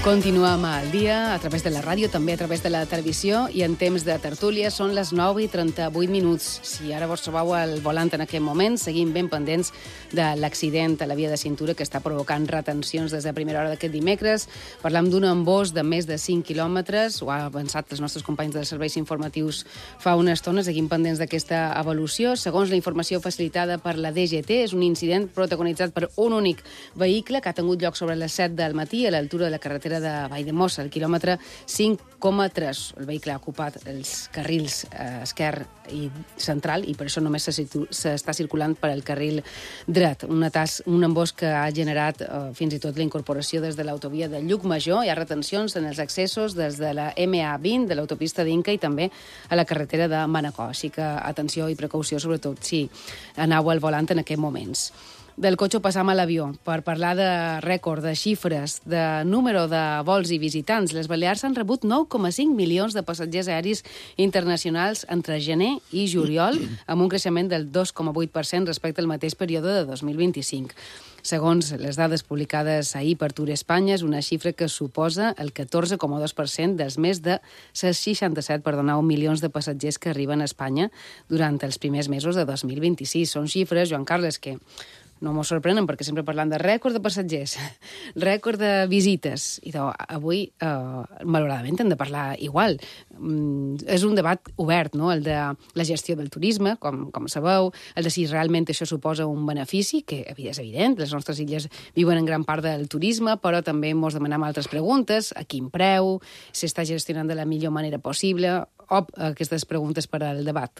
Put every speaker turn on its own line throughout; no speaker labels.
Continuem al dia a través de la ràdio, també a través de la televisió, i en temps de tertúlia són les 9:38. Si ara vos trobeu al volant en aquest moment, seguim ben pendents de l'accident a la via de cintura que està provocant retencions des de primera hora d'aquest dimecres. Parlam d'un embòs de més de 5 quilòmetres, ho ha avançat els nostres companys dels serveis informatius fa una estona, seguim pendents d'aquesta evolució. Segons la informació facilitada per la DGT, és un incident protagonitzat per un únic vehicle que ha tingut lloc sobre les 7 del matí a l'altura de la carretera de Valldemossa, al quilòmetre 5,3. El vehicle ha ocupat els carrils esquerre i central i per això només s'està circulant per al carril dret. Un embòs que ha generat fins i tot la incorporació des de l'autovia de Llucmajor. Hi ha retencions en els accessos des de la MA20, de l'autopista d'Inca i també a la carretera de Manacor. Així que atenció i precaució, sobretot si aneu al volant en aquests moments. Del cotxe passam a l'avió per parlar de rècord, de xifres, de número de vols i visitants. Les Balears han rebut 9,5 milions de passatgers aeris internacionals entre gener i juliol, amb un creixement del 2,8% respecte al mateix període de 2025. Segons les dades publicades ahir per Tour Espanya, és una xifra que suposa el 14,2% dels més de 67 milions de passatgers que arriben a Espanya durant els primers mesos de 2026. Són xifres, Joan Carles, que no m'ho sorprenen, perquè sempre parlant de rècord de passatgers, rècord de visites. I avui, malauradament, hem de parlar igual. És un debat obert, no?, el de la gestió del turisme, com sabeu, el de si realment això suposa un benefici, que és evident, les nostres illes viuen en gran part del turisme, però també ens demanem altres preguntes, a quin preu, s'està gestionant de la millor manera possible, aquestes preguntes per al debat.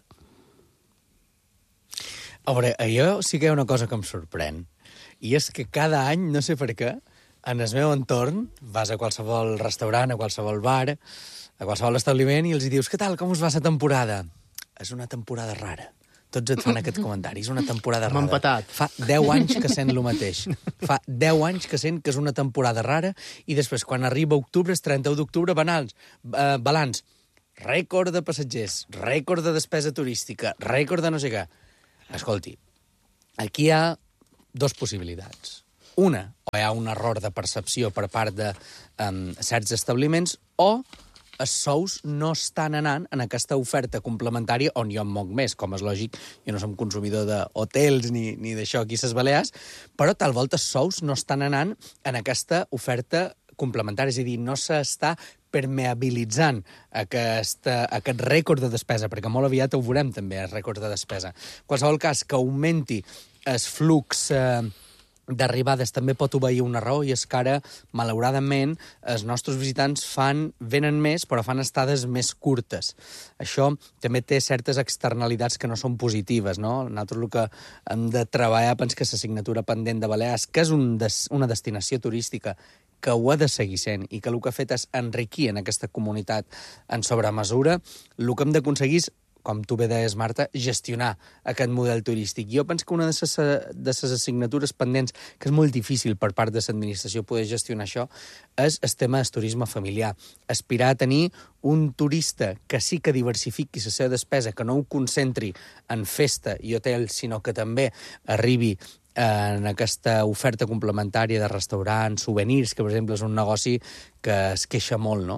A veure, jo sí que hi ha una cosa que em sorprèn, i és que cada any, no sé per què, en el meu entorn, vas a qualsevol restaurant, a qualsevol bar, a qualsevol establiment, i els dius, què tal, com us va la temporada? És una temporada rara. Tots et fan aquest comentari, és una temporada rara.
M'ha empatat.
Fa 10 anys que sent el mateix. Fa 10 anys que sent que és una temporada rara, i després, quan arriba octubre, és 31 d'octubre, balanç. Rècord de passatgers, rècord de despesa turística, rècord de no sé què. Escolti, aquí hi ha dues possibilitats. Una, o hi ha un error de percepció per part de certs establiments, o els sous no estan anant en aquesta oferta complementària on jo em moc més, com és lògic, jo no som consumidor d'hotels ni d'això aquí a les Balears, però tal volta els sous no estan anant en aquesta oferta complementària, és a dir, no s'està permeabilitzant aquest rècord de despesa, perquè molt aviat ho veurem també, el rècord de despesa. En qualsevol cas, que augmenti el flux d'arribades també pot obeir una raó, i és que ara, malauradament, els nostres visitants venen més, però fan estades més curtes. Això també té certes externalitats que no són positives, no? Nosaltres el que hem de treballar, penso que l'assignatura pendent de Balears, que és una destinació turística que ho ha de seguir sent i que el que ha fet és enriquir en aquesta comunitat en sobremesura, el que hem d'aconseguir és, com tu bé deies, Marta, gestionar aquest model turístic. Jo penso que una de les assignatures pendents, que és molt difícil per part de l'administració poder gestionar això, és el tema del turisme familiar. Aspirar a tenir un turista que sí que diversifiqui la seva despesa, que no ho concentri en festa i hotel, sinó que també arribi en aquesta oferta complementària de restaurants, souvenirs, que, per exemple, és un negoci que es queixa molt, no?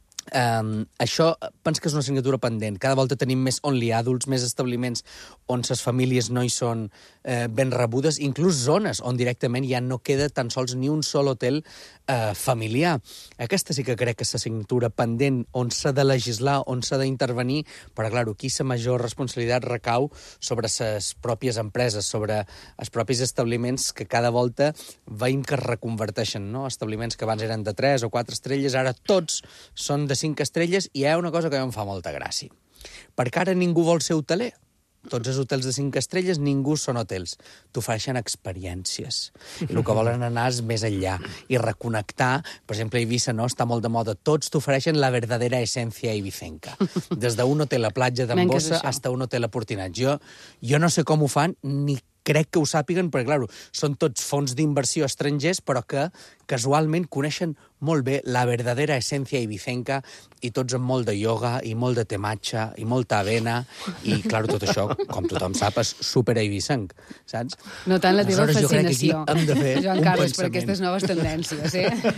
Això penso que és una assignatura pendent. Cada volta tenim més only adults, més establiments on les famílies no hi són ben rebudes, inclús zones on directament ja no queda tan sols ni un sol hotel familiar. Aquesta sí que crec que és l'assignatura pendent on s'ha de legislar, on s'ha d'intervenir, però, clar, aquí la major responsabilitat recau sobre les pròpies empreses, sobre els propis establiments que cada volta veiem que es reconverteixen, no? Establiments que abans eren de 3 o 4 estrelles, ara tots són de 5 estrelles, i hi ha una cosa que em fa molta gràcia. Perquè ara ningú vol ser hoteler. Tots els hotels de 5 estrelles, ningú són hotels. T'ofereixen experiències. I el que volen anar és més enllà. I reconnectar, per exemple, a Eivissa, no? Està molt de moda. Tots t'ofereixen la verdadera essència eivissenca. Des d'un hotel a platja d'Ambossa fins a un hotel a Portinat. Jo no sé com ho fan, ni crec que ho sàpiguen, perquè, clar, són tots fons d'inversió estrangers, però que casualment coneixen molt bé la verdadera essència ibicenca i tots amb molt de ioga i molt de tematge i molta avena i, clar, tot això, com tothom sap, és super ibicenc, saps?
No tant la teva
Aleshores,
fascinació,
jo crec que aquí hem de fer
Joan
un
Carles, per
pensament.
aquestes noves tendències,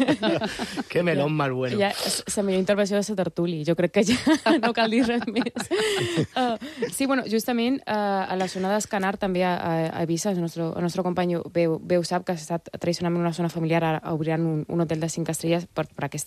Que melón más bueno.
Ja, és la millor intervenció de la tertúlia. Jo crec que ja no cal dir res més. Sí, bueno, justament a la zona d'Escanar, també a Eivissa, el nostre company Beu sap que ha estat tradicionalment una zona familiar, ara obriran un hotel de 5 estrelles per aquest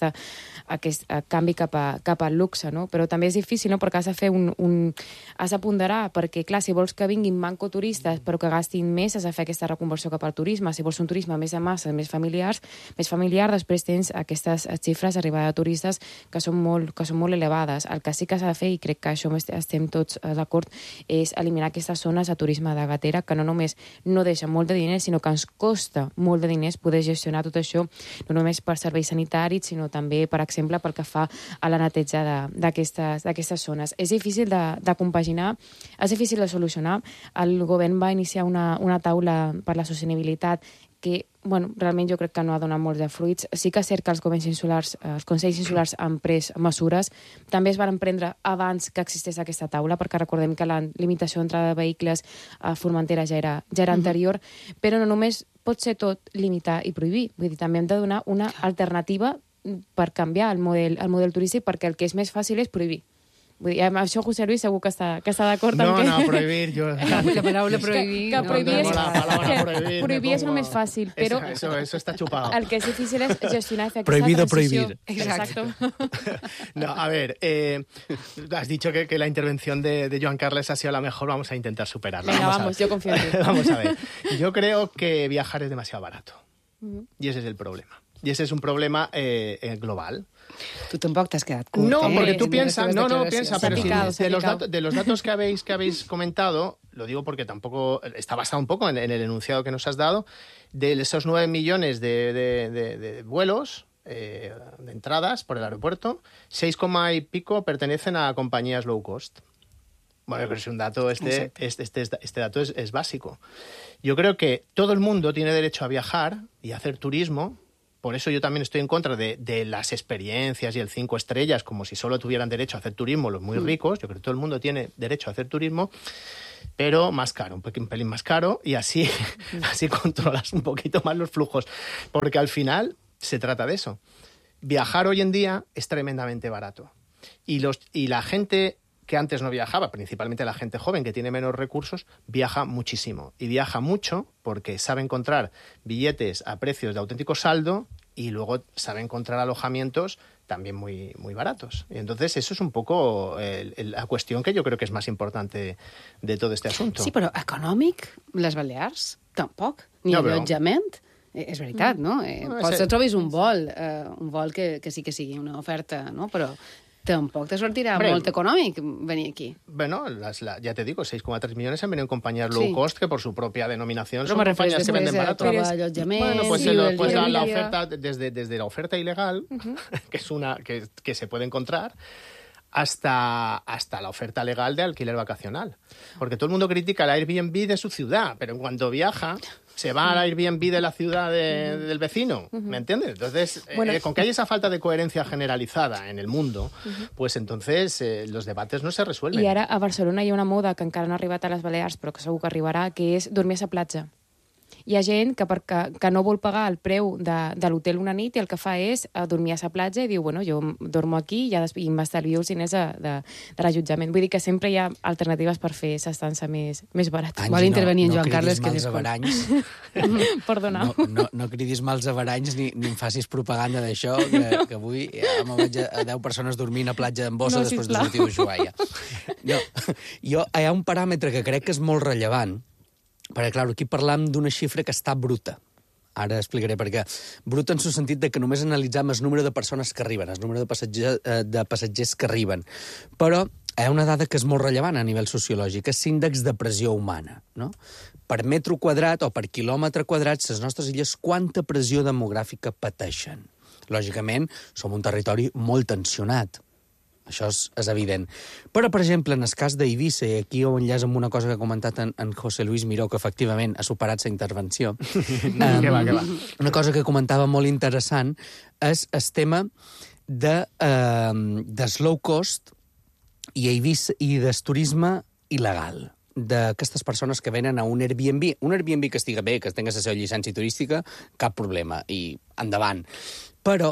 canvi cap al luxe, no? Però també és difícil, no?, perquè has de fer has de ponderar, perquè, clar, si vols que vinguin manco turistes però que gastin més, has de fer aquesta reconversió cap al turisme. Si vols un turisme més de massa, més familiar, després tens aquestes xifres d'arribada de turistes que són molt elevades. El que sí que s'ha de fer, i crec que això estem tots d'acord, és eliminar aquestes zones de turisme de gatera que no només no deixen molt de diners, sinó que ens costa molt de diners poder gestionar tot això, no només per serveis sanitaris, sinó també, per exemple, pel que fa a la neteja d'aquestes zones. És difícil de compaginar, és difícil de solucionar. El govern va iniciar una taula per la sostenibilitat que, bueno, realment jo crec que no ha donat molts de fruits. Sí que és cert que els consells insulars han pres mesures. També es van prendre abans que existés aquesta taula, perquè recordem que la limitació d'entrada de vehicles a Formentera ja era anterior, però no només pot ser tot limitar i prohibir. Vull dir, també hem de donar una alternativa per canviar el model turístic, perquè el que és més fàcil és prohibir. Vull dir, amb això José Luis segur que està d'acord amb que...
No, prohibir, yo...
La paraula prohibir...
Que prohibir
prohibir
és el més fàcil, però...
Eso está chupado.
El que és difícil és gestionar aquesta
Prohibido
transició.
prohibir.
Exacto.
No, a ver, has dicho que la intervención de Joan Carles ha sido la mejor, vamos a intentar superarla.
Venga, vamos, yo confío en ti.
Vamos a ver. Yo creo que viajar es demasiado barato. Y ese es el problema. Y ese es un problema global.
Tu tampoc t'has quedat curt,
No, porque tú
en
piensas,
les teves declaracions.
pero
Se ha picado.
de los datos que habéis comentado, lo digo porque tampoco está basado un poco en el enunciado que nos has dado, de esos 9 millones de vuelos, de entradas por el aeropuerto, 6, y pico pertenecen a compañías low cost. Bueno, pero es un dato, este dato es básico. Yo creo que todo el mundo tiene derecho a viajar y a hacer turismo. Por eso yo también estoy en contra de las experiencias y el 5 estrellas, como si solo tuvieran derecho a hacer turismo los muy ricos. Yo creo que todo el mundo tiene derecho a hacer turismo, pero más caro, un pelín más caro, y así controlas un poquito más los flujos. Porque al final se trata de eso. Viajar hoy en día es tremendamente barato. Y la gente que antes no viajaba, principalmente la gente joven que tiene menos recursos, viaja muchísimo. Y viaja mucho porque sabe encontrar billetes a precios de auténtico saldo y luego sabe encontrar alojamientos también muy, muy baratos. Y entonces eso es un poco la cuestión que yo creo que es más importante de todo este asunto.
Sí, però econòmic, les Balears, tampoc. Ni
No, però-
allotjament. És veritat, no? Potser trobis un vol que sí que sigui una oferta, no? Però tampoc te sortirà
Hombre,
molt econòmic venir aquí.
Bueno, ya te digo, 6,3 millones han venido en compañías low
Sí.
cost que por su propia denominación
Però
son
me refereixo
compañías que
després
venden barato.
trobar allotjament...
Bueno, pues,
sí, el
pues
dia a
la
dia.
oferta, desde la oferta ilegal, que es una que se puede encontrar, hasta la oferta legal de alquiler vacacional. Porque todo el mundo critica el Airbnb de su ciudad, pero en cuanto viaja, se va al Airbnb de la ciudad del vecino, ¿me entiendes? Entonces,
Bueno,
con que haya esa falta de coherencia generalizada en el mundo, pues entonces los debates no se resuelven.
I ara a Barcelona hi ha una moda que encara no ha arribat a les Balears, però que segur que arribarà, que és dormir a la platja. Hi ha gent que no vol pagar el preu de l'hotel una nit i el que fa és dormir a la platja i diu, bueno, jo dormo aquí i m'estalvio els diners de l'allotjament. Vull dir que sempre hi ha alternatives per fer l'estança més barata.
Vol intervenir en Joan Carles, que
que
és
averanys.
Perdona.
No cridis mals averanys ni em facis propaganda d'això, que avui ja me veig a 10 persones dormint a platja en bossa
No,
després de
sisplau.
sortir d'Ushuaia. No, hi ha un paràmetre que crec que és molt rellevant, perquè, clar, aquí parlam d'una xifra que està bruta. Ara explicaré per què. Bruta en el sentit de que només analitzam el número de persones que arriben, el número de passatgers que arriben. Però hi ha una dada que és molt rellevant a nivell sociològic, és l'índex de pressió humana, no? Per metre quadrat o per quilòmetre quadrat, les nostres illes, quanta pressió demogràfica pateixen? Lògicament, som un territori molt tensionat. això és evident. Però, per exemple, en el cas d'Eivissa, i aquí ho enllaç amb una cosa que ha comentat en José Luis Miró, que efectivament ha superat la intervenció,
Què va.
una cosa que comentava molt interessant és el tema de slow cost i del turisme il·legal, d'aquestes persones que venen a un Airbnb. Un Airbnb que estiga bé, que tingui la seva llicència turística, cap problema, i endavant. Però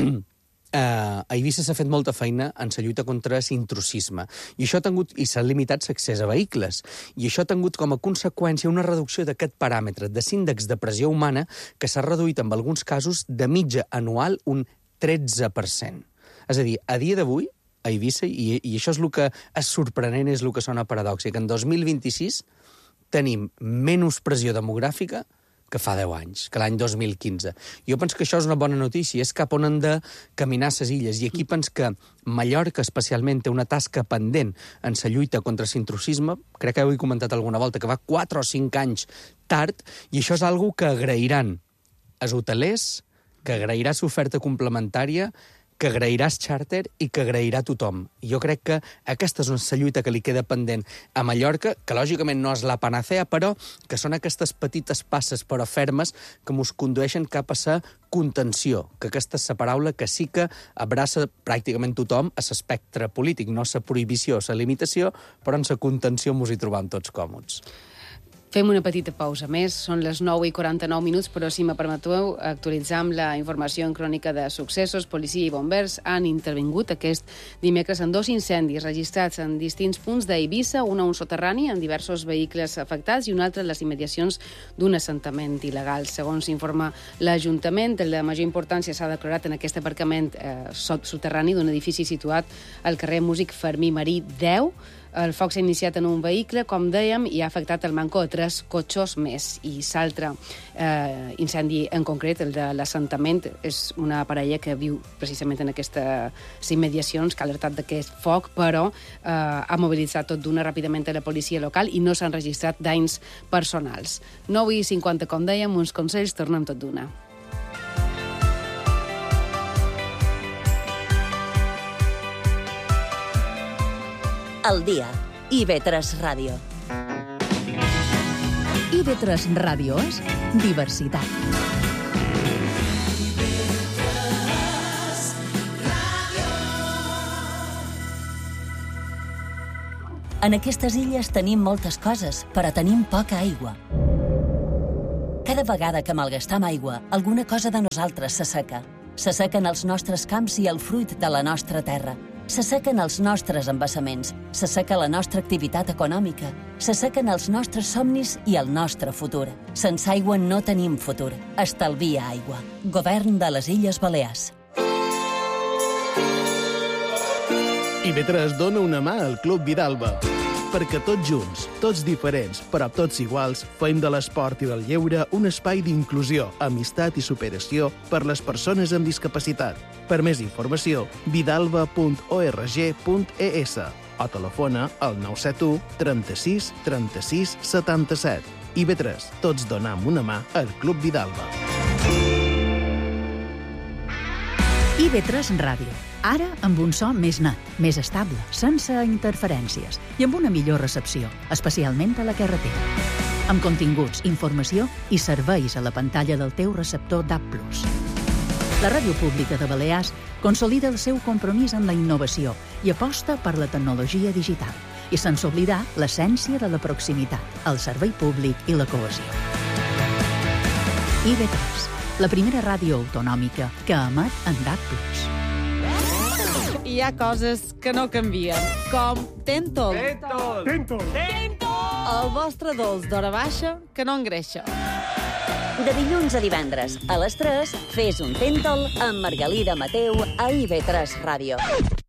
a Eivissa s'ha fet molta feina en la lluita contra l'intrusisme, i això i s'ha limitat l'accés a vehicles, i això ha tingut com a conseqüència una reducció d'aquest paràmetre, de l'índex de pressió humana, que s'ha reduït en alguns casos de mitja anual un 13%. És a dir, a dia d'avui, a Eivissa, i això és el que és sorprenent, és el que sona paradoxi, que en 2026 tenim menys pressió demogràfica que fa 10 anys, que l'any 2015. Jo penso que això és una bona notícia, és cap on han de caminar les illes, i aquí penso que Mallorca especialment té una tasca pendent en la lluita contra l'intrusisme, crec que ho he comentat alguna volta, que va 4 o 5 anys tard, i això és algo que agrairan els hotelers, que agrairà l'oferta complementària, que agrairà el xàrter i que agrairà tothom. I jo crec que aquesta és la lluita que li queda pendent a Mallorca, que lògicament no és la panacea, però que són aquestes petites passes però fermes que ens condueixen cap a la contenció, que aquesta és la paraula que sí que abraça pràcticament tothom a l'espectre polític, no la prohibició, la limitació, però en la contenció ens hi trobam tots còmodes.
Fem una petita pausa més, són les 9:49, però si me permeteu actualitzar amb la informació en crònica de successos. Policia i bombers han intervingut aquest dimecres en 2 incendis registrats en distints punts d'Eivissa, un a un soterrani amb diversos vehicles afectats i un altre a les immediacions d'un assentament il·legal. Segons informa l'Ajuntament, la major importància s'ha declarat en aquest aparcament soterrani d'un edifici situat al carrer Músic Fermí Marí 10. El foc s'ha iniciat en un vehicle, com dèiem, i ha afectat el manco a 3 cotxos més. I l'altre incendi en concret, el de l'assentament, és una parella que viu precisament en aquestes immediacions, que ha alertat d'aquest foc, però ha mobilitzat tot d'una ràpidament a la policia local i no s'han registrat danys personals. 9:50, com dèiem, uns consells, tornem tot d'una.
Al dia. IB3 Ràdio.
IB3 Ràdio és diversitat.
En aquestes illes tenim moltes coses, però tenim poca aigua. Cada vegada que malgastam aigua, alguna cosa de nosaltres s'asseca. S'assequen els nostres camps i el fruit de la nostra terra. S'assequen els nostres embassaments, s'asseca la nostra activitat econòmica, s'assequen els nostres somnis i el nostre futur. Sense aigua no tenim futur. Estalvia aigua. Govern de les Illes Balears.
IB3 dona una mà al Club Vidalba. Perquè tots junts, tots diferents, però tots iguals, fem de l'esport i del lleure un espai d'inclusió, amistat i superació per les persones amb discapacitat. Per més informació, vidalba.org.es o telefona al 971 36 36 77. IB3, tots donam una mà al Club Vidalba.
IB3 Ràdio. Ara amb un so més net, més estable, sense interferències i amb una millor recepció, especialment a la carretera. Amb continguts, informació i serveis a la pantalla del teu receptor DAB+. La Ràdio Pública de Balears consolida el seu compromís amb la innovació i aposta per la tecnologia digital, i sense oblidar l'essència de la proximitat, el servei públic i la cohesió. IB3, la primera ràdio autonòmica que emet en DAB+.
Hi ha coses que no canvien, com Tentol. Tentol! El vostre dolç d'hora baixa que no engreixa.
De dilluns a divendres, a les 3, fes un Tentol amb Margalida Mateu a IB3 Ràdio.